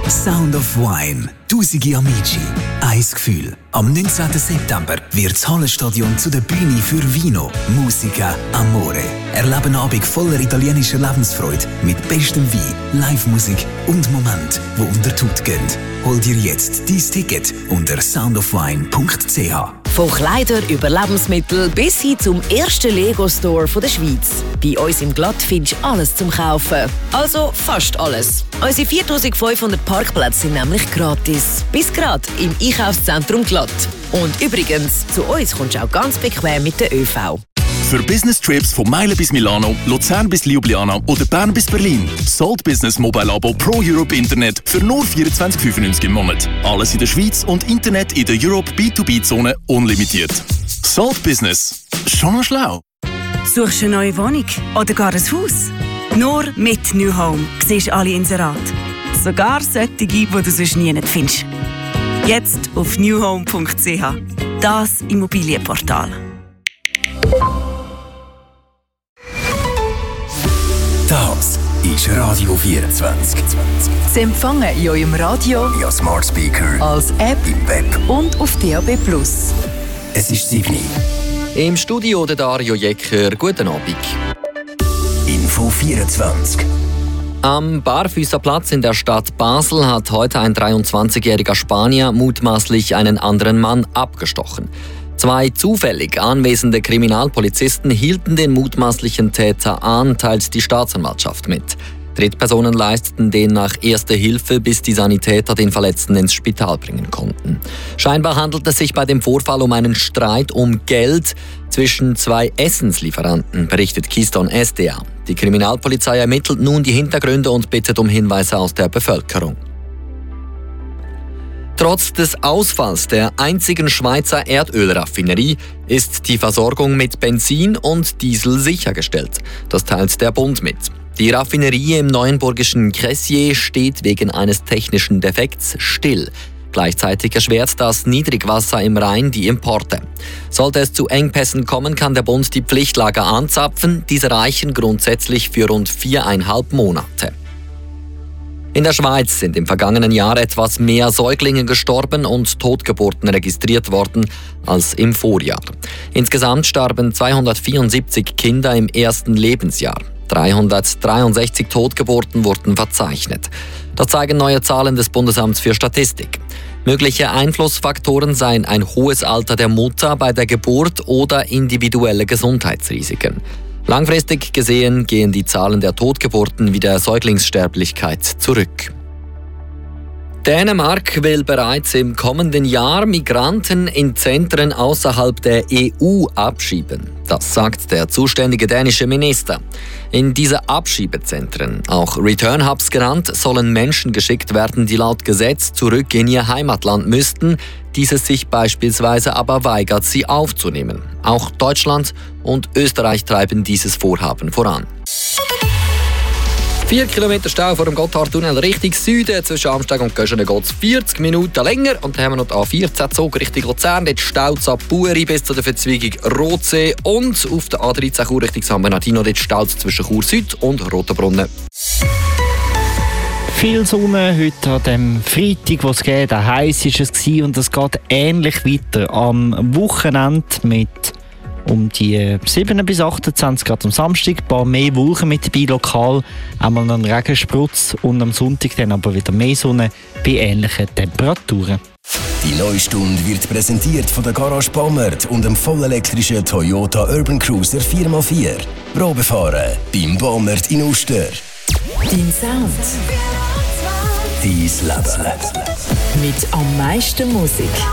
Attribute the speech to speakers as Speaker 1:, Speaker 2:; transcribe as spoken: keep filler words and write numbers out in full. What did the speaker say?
Speaker 1: Sound of Wine. Tausende Amici. Ein Gefühl. Am neunzehnten September wird das Hallenstadion zu der Bühne für Vino, Musica, Amore. Erlebe einen Abend voller italienischer Lebensfreude mit bestem Wein, Live-Musik und Momenten, die unter die Haut gehen. Hol dir jetzt dein Ticket unter soundofwine punkt c h.
Speaker 2: Von Kleidern über Lebensmittel bis hin zum ersten Lego-Store der Schweiz. Bei uns im Glatt findest du alles zum Kaufen. Also fast alles. Unsere viertausendfünfhundert Parkplätze sind nämlich gratis. Bis gerade im Einkaufszentrum Glatt. Und übrigens, zu uns kommst du auch ganz bequem mit der ÖV.
Speaker 3: Für Business-Trips von Meilen bis Milano, Luzern bis Ljubljana oder Bern bis Berlin. Salt Business Mobile Abo Pro Europe Internet für nur vierundzwanzig fünfundneunzig im Monat. Alles in der Schweiz und Internet in der Europe B zwei B Zone unlimitiert. Salt Business. Schon noch schlau.
Speaker 4: Suchst du eine neue Wohnung oder gar ein Haus? Nur mit New Home siehst du alle Inserate. Sogar solche, die du sonst nie findest. Jetzt auf new home punkt c h. Das Immobilienportal.
Speaker 1: Das ist Radio vierundzwanzig.
Speaker 5: Sie empfangen in eurem Radio,
Speaker 1: Ja, Smart Speaker,
Speaker 5: als App
Speaker 1: im Web.
Speaker 5: und auf D A B plus.
Speaker 1: Es ist sieben.
Speaker 6: Im Studio der Dario Jecker. Guten Abend.
Speaker 1: Info vierundzwanzig.
Speaker 6: Am Barfüßerplatz in der Stadt Basel hat heute ein dreiundzwanzigjähriger Spanier mutmaßlich einen anderen Mann abgestochen. Zwei zufällig anwesende Kriminalpolizisten hielten den mutmaßlichen Täter an, teilt die Staatsanwaltschaft mit. Drittpersonen leisteten demnach erste Hilfe, bis die Sanitäter den Verletzten ins Spital bringen konnten. Scheinbar handelt es sich bei dem Vorfall um einen Streit um Geld zwischen zwei Essenslieferanten, berichtet Keystone S D A. Die Kriminalpolizei ermittelt nun die Hintergründe und bittet um Hinweise aus der Bevölkerung. Trotz des Ausfalls der einzigen Schweizer Erdölraffinerie ist die Versorgung mit Benzin und Diesel sichergestellt. Das teilt der Bund mit. Die Raffinerie im neuenburgischen Cressier steht wegen eines technischen Defekts still. Gleichzeitig erschwert das Niedrigwasser im Rhein die Importe. Sollte es zu Engpässen kommen, kann der Bund die Pflichtlager anzapfen. Diese reichen grundsätzlich für rund viereinhalb Monate. In der Schweiz sind im vergangenen Jahr etwas mehr Säuglinge gestorben und Totgeburten registriert worden als im Vorjahr. Insgesamt starben zweihundertvierundsiebzig Kinder im ersten Lebensjahr. dreihundertdreiundsechzig Totgeburten wurden verzeichnet. Das zeigen neue Zahlen des Bundesamts für Statistik. Mögliche Einflussfaktoren seien ein hohes Alter der Mutter bei der Geburt oder individuelle Gesundheitsrisiken. Langfristig gesehen gehen die Zahlen der Totgeburten wie der Säuglingssterblichkeit zurück. Dänemark will bereits im kommenden Jahr Migranten in Zentren außerhalb der E U abschieben. Das sagt der zuständige dänische Minister. In diese Abschiebezentren, auch Return Hubs genannt, sollen Menschen geschickt werden, die laut Gesetz zurück in ihr Heimatland müssten, dieses sich beispielsweise aber weigert, sie aufzunehmen. Auch Deutschland und Österreich treiben dieses Vorhaben voran. Vier Kilometer Stau vor dem Gotthardtunnel Richtung Süden. Zwischen Amsteg und Göschenen geht es vierzig Minuten länger. Und dann haben wir noch den A vierzehn Zug Richtung Luzern. Dort staut es ab Buri bis zu der Verzweigung Rotsee. Und auf der A dreizehn Chur Richtung San Bernardino. Dort staut es zwischen Chur Süd und Rotenbrunnen.
Speaker 7: Viel Sonne heute an dem Freitag, wo es geht. Heiß war es und es geht ähnlich weiter am Wochenende mit um die sieben bis achtundzwanzig Grad am Samstag, ein paar mehr Wolken mit dabei, lokal einmal einen Regensprutz und am Sonntag dann aber wieder mehr Sonne bei ähnlichen Temperaturen.
Speaker 1: Die neue Stunde wird präsentiert von der Garage Baumert und dem vollelektrischen Toyota Urban Cruiser vier mal vier. Probefahren beim Baumert in Uster.
Speaker 5: Dein Sound.
Speaker 1: Dein Leben.
Speaker 5: Mit am meisten Musik.